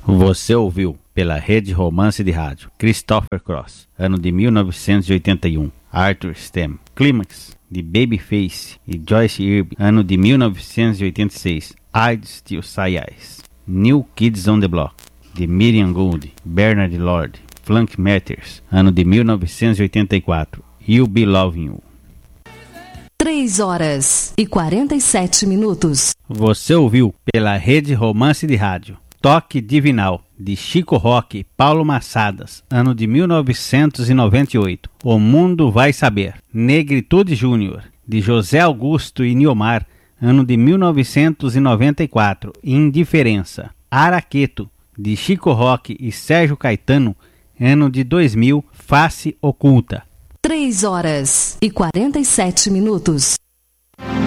Você ouviu pela Rede Romance de Rádio Christopher Cross, ano de 1981, Arthur Stem, Clímax, de Babyface e Joyce Irby, ano de 1986, I'd Still Say Yes, New Kids on the Block, de Miriam Gould, Bernard Lord, Funk Matters, ano de 1984, You'll Be Loving You. 3h47. Você ouviu pela Rede Romance de Rádio Toque Divinal, de Chico Roque, Paulo Massadas, ano de 1998. O Mundo Vai Saber. Negritude Júnior, de José Augusto e Niomar, ano de 1994. Indiferença. Araqueto, de Chico Roque e Sérgio Caetano, ano de 2000. Face Oculta. 3h47.